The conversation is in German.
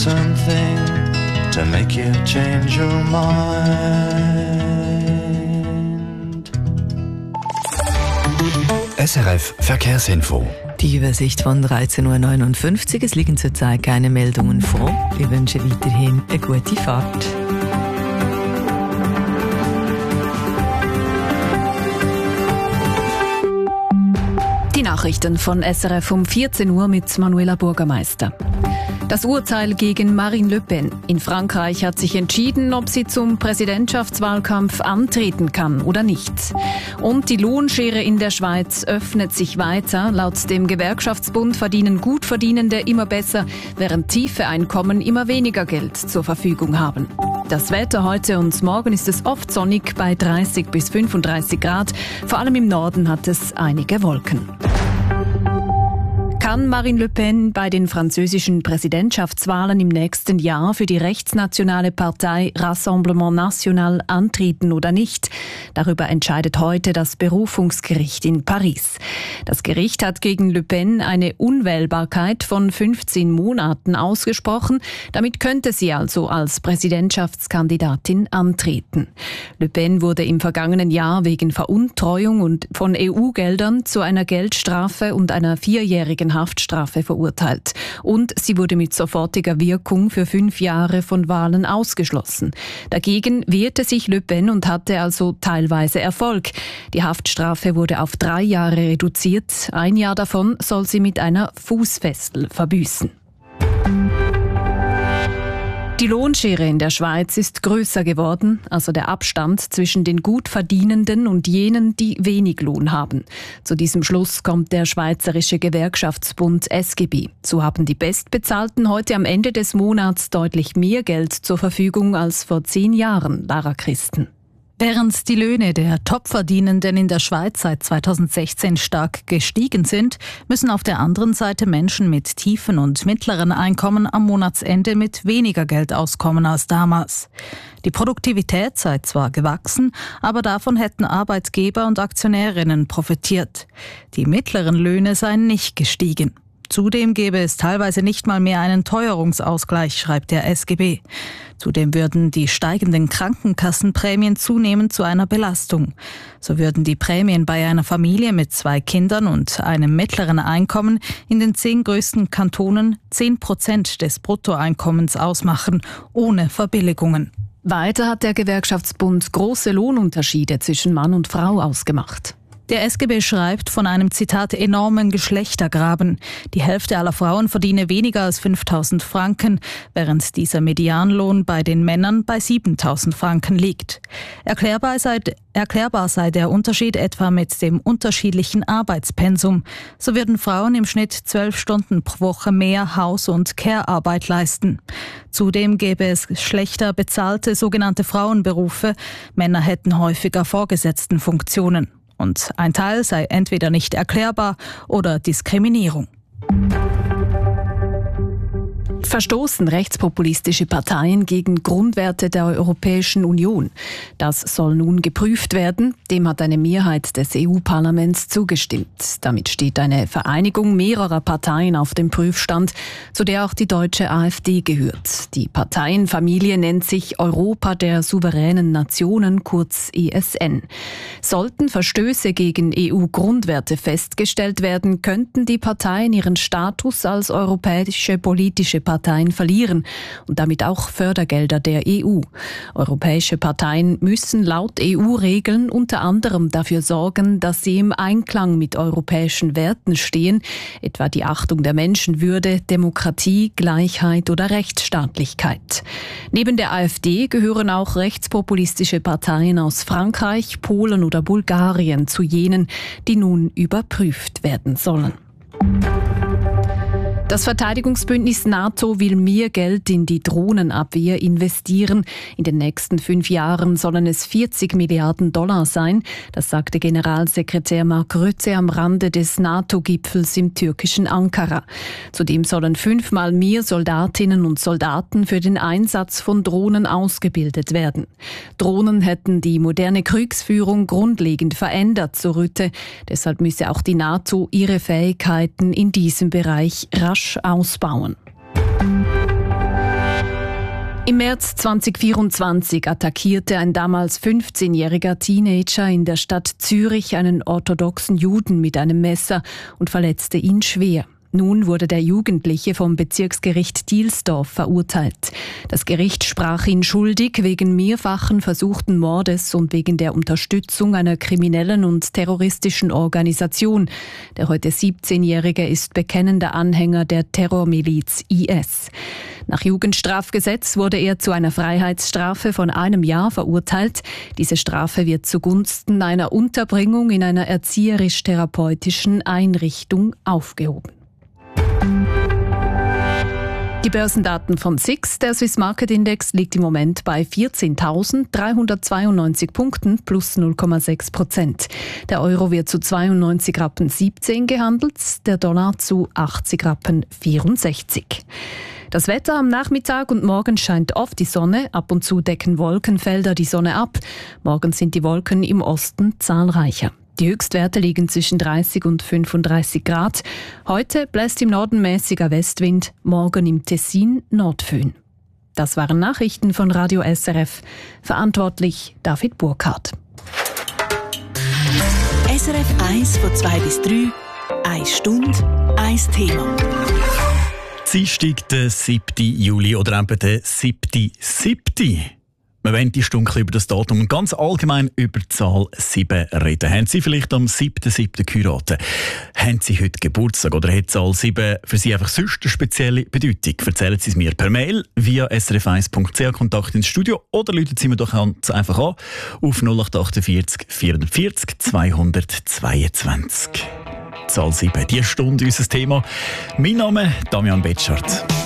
Something to make you change your mind. SRF Verkehrsinfo. Die Übersicht von 13.59 Uhr. Es liegen zurzeit keine Meldungen vor. Wir wünschen weiterhin eine gute Fahrt. Die Nachrichten von SRF um 14 Uhr mit Manuela Bürgermeister. Das Urteil gegen Marine Le Pen. In Frankreich hat sich entschieden, ob sie zum Präsidentschaftswahlkampf antreten kann oder nicht. Und die Lohnschere in der Schweiz öffnet sich weiter. Laut dem Gewerkschaftsbund verdienen Gutverdienende immer besser, während tiefe Einkommen immer weniger Geld zur Verfügung haben. Das Wetter heute und morgen ist es oft sonnig bei 30 bis 35 Grad. Vor allem im Norden hat es einige Wolken. Kann Marine Le Pen bei den französischen Präsidentschaftswahlen im nächsten Jahr für die rechtsnationale Partei Rassemblement National antreten oder nicht? Darüber entscheidet heute das Berufungsgericht in Paris. Das Gericht hat gegen Le Pen eine Unwählbarkeit von 15 Monaten ausgesprochen. Damit könnte sie also als Präsidentschaftskandidatin antreten. Le Pen wurde im vergangenen Jahr wegen Veruntreuung und von EU-Geldern zu einer Geldstrafe und einer 4-jährigen Haftstrafe verurteilt. Und sie wurde mit sofortiger Wirkung für 5 Jahre von Wahlen ausgeschlossen. Dagegen wehrte sich Le Pen und hatte also teilweise Erfolg. Die Haftstrafe wurde auf 3 Jahre reduziert. 1 Jahr davon soll sie mit einer Fußfessel verbüßen. Die Lohnschere in der Schweiz ist grösser geworden, also der Abstand zwischen den Gutverdienenden und jenen, die wenig Lohn haben. Zu diesem Schluss kommt der Schweizerische Gewerkschaftsbund SGB. So haben die Bestbezahlten heute am Ende des Monats deutlich mehr Geld zur Verfügung als vor 10 Jahren, Lara Christen. Während die Löhne der Topverdienenden in der Schweiz seit 2016 stark gestiegen sind, müssen auf der anderen Seite Menschen mit tiefen und mittleren Einkommen am Monatsende mit weniger Geld auskommen als damals. Die Produktivität sei zwar gewachsen, aber davon hätten Arbeitgeber und Aktionärinnen profitiert. Die mittleren Löhne seien nicht gestiegen. Zudem gäbe es teilweise nicht mal mehr einen Teuerungsausgleich, schreibt der SGB. Zudem würden die steigenden Krankenkassenprämien zunehmend zu einer Belastung. So würden die Prämien bei einer Familie mit 2 Kindern und einem mittleren Einkommen in den 10 größten Kantonen 10% des Bruttoeinkommens ausmachen, ohne Verbilligungen. Weiter hat der Gewerkschaftsbund große Lohnunterschiede zwischen Mann und Frau ausgemacht. Der SGB schreibt von einem, Zitat, enormen Geschlechtergraben. Die Hälfte aller Frauen verdiene weniger als 5.000 Franken, während dieser Medianlohn bei den Männern bei 7.000 Franken liegt. Erklärbar sei der Unterschied etwa mit dem unterschiedlichen Arbeitspensum. So würden Frauen im Schnitt 12 Stunden pro Woche mehr Haus- und Care-Arbeit leisten. Zudem gäbe es schlechter bezahlte sogenannte Frauenberufe. Männer hätten häufiger Vorgesetztenfunktionen. Und ein Teil sei entweder nicht erklärbar oder Diskriminierung. Verstoßen rechtspopulistische Parteien gegen Grundwerte der Europäischen Union? Das soll nun geprüft werden. Dem hat eine Mehrheit des EU-Parlaments zugestimmt. Damit steht eine Vereinigung mehrerer Parteien auf dem Prüfstand, zu der auch die deutsche AfD gehört. Die Parteienfamilie nennt sich Europa der souveränen Nationen, kurz ESN. Sollten Verstöße gegen EU-Grundwerte festgestellt werden, könnten die Parteien ihren Status als europäische politische Parteien verlieren und damit auch Fördergelder der EU. Europäische Parteien müssen laut EU-Regeln unter anderem dafür sorgen, dass sie im Einklang mit europäischen Werten stehen, etwa die Achtung der Menschenwürde, Demokratie, Gleichheit oder Rechtsstaatlichkeit. Neben der AfD gehören auch rechtspopulistische Parteien aus Frankreich, Polen oder Bulgarien zu jenen, die nun überprüft werden sollen. Das Verteidigungsbündnis NATO will mehr Geld in die Drohnenabwehr investieren. In den nächsten 5 Jahren sollen es 40 Milliarden Dollar sein. Das sagte Generalsekretär Mark Rutte am Rande des NATO-Gipfels im türkischen Ankara. Zudem sollen 5-mal mehr Soldatinnen und Soldaten für den Einsatz von Drohnen ausgebildet werden. Drohnen hätten die moderne Kriegsführung grundlegend verändert, so Rutte. Deshalb müsse auch die NATO ihre Fähigkeiten in diesem Bereich rasch ausbauen. Im März 2024 attackierte ein damals 15-jähriger Teenager in der Stadt Zürich einen orthodoxen Juden mit einem Messer und verletzte ihn schwer. Nun wurde der Jugendliche vom Bezirksgericht Dielsdorf verurteilt. Das Gericht sprach ihn schuldig wegen mehrfachen versuchten Mordes und wegen der Unterstützung einer kriminellen und terroristischen Organisation. Der heute 17-Jährige ist bekennender Anhänger der Terrormiliz IS. Nach Jugendstrafgesetz wurde er zu einer Freiheitsstrafe von 1 Jahr verurteilt. Diese Strafe wird zugunsten einer Unterbringung in einer erzieherisch-therapeutischen Einrichtung aufgehoben. Die Börsendaten von SIX, der Swiss Market Index, liegt im Moment bei 14.392 Punkten plus 0,6%. Der Euro wird zu 92,17 Rappen gehandelt, der Dollar zu 80,64 Rappen. Das Wetter am Nachmittag und morgen scheint oft die Sonne, ab und zu decken Wolkenfelder die Sonne ab. Morgen sind die Wolken im Osten zahlreicher. Die Höchstwerte liegen zwischen 30 und 35 Grad. Heute bläst im Norden mäßiger Westwind, morgen im Tessin Nordföhn. Das waren Nachrichten von Radio SRF. Verantwortlich David Burkhardt. SRF 1 von 2 bis 3, 1 Stunde, 1 Thema. Dienstag, der 7. Juli oder eben der 7.7. Wir wollen die Stunde über das Datum und ganz allgemein über die Zahl 7 reden. Haben Sie vielleicht am 7.7. geheiratet? Haben Sie heute Geburtstag oder hat die Zahl 7 für Sie einfach sonst eine spezielle Bedeutung? Erzählen Sie es mir per Mail via srf1.ch Kontakt ins Studio oder rufen Sie mir doch einfach an auf 0848 440 222. Zahl 7, die Stunde unser Thema. Mein Name ist Damian Betschart.